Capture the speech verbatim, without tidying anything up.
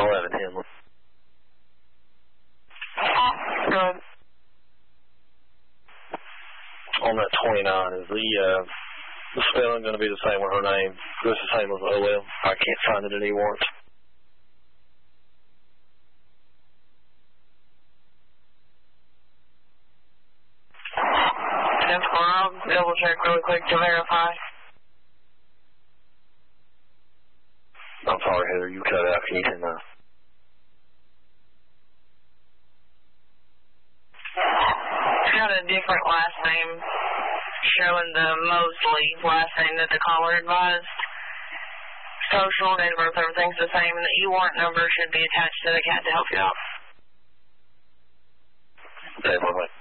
eleven Henley. Good. On that twenty-nine, is the, uh, the spelling going to be the same with her name? Just the same as O L? I can't find it in any warrants. ten four, I'll double check really quick to verify. I'm sorry, Heather, you cut out. Can you turn that? It's got a different last name showing the Mosley last name that the caller advised. Social, date of birth, everything's the same, and the E-warrant number should be attached to the cat to help you out. Okay, bye-bye.